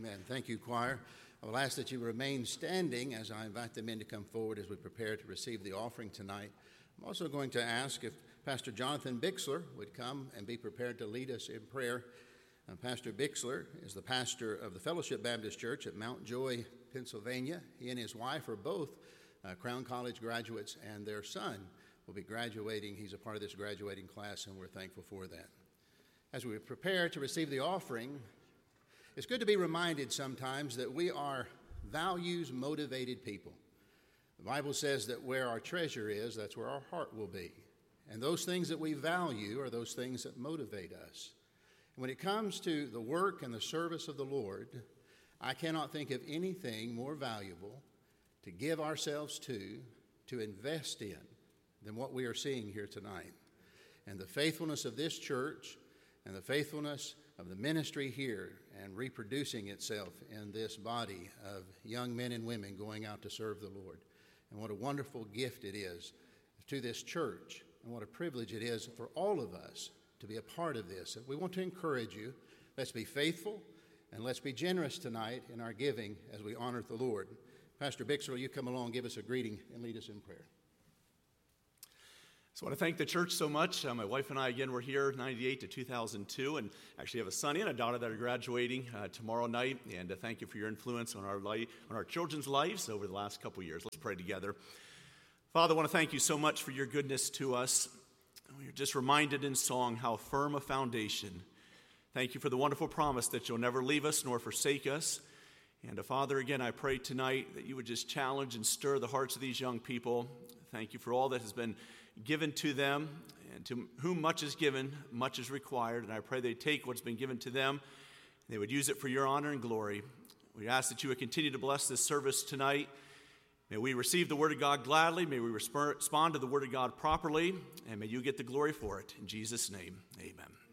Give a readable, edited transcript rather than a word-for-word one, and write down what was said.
Amen. Thank you, choir. I will ask that you remain standing as I invite the men to come forward as we prepare to receive the offering tonight. I'm also going to ask if Pastor Jonathan Bixler would come and be prepared to lead us in prayer. Pastor Bixler is the pastor of the Fellowship Baptist Church at Mount Joy, Pennsylvania. He and his wife are both Crown College graduates, and their son will be graduating. He's a part of this graduating class, and we're thankful for that. As we prepare to receive the offering, it's good to be reminded sometimes that we are values-motivated people. The Bible says that where our treasure is, that's where our heart will be. And those things that we value are those things that motivate us. When it comes to the work and the service of the Lord, I cannot think of anything more valuable to give ourselves to invest in, than what we are seeing here tonight. And the faithfulness of this church and the faithfulness of the ministry here and reproducing itself in this body of young men and women going out to serve the Lord. And what a wonderful gift it is to this church, and what a privilege it is for all of us to be a part of this. We want to encourage you. Let's be faithful and let's be generous tonight in our giving as we honor the Lord. Pastor Bixler, will you come along, give us a greeting, and lead us in prayer? So I want to thank the church so much. My wife and I, again, were here 98 to 2002, and actually have a son and a daughter that are graduating tomorrow night. And thank you for your influence on our children's lives over the last couple years. Let's pray together. Father, I want to thank you so much for your goodness to us. We're just reminded in song how firm a foundation. Thank you for the wonderful promise that you'll never leave us nor forsake us. And Father, again, I pray tonight that you would just challenge and stir the hearts of these young people. Thank you for all that has been given to them, and to whom much is given, much is required. And I pray they take what's been given to them, and they would use it for your honor and glory. We ask that you would continue to bless this service tonight. May we receive the word of God gladly. May we respond to the word of God properly, and may you get the glory for it. In Jesus' name, amen.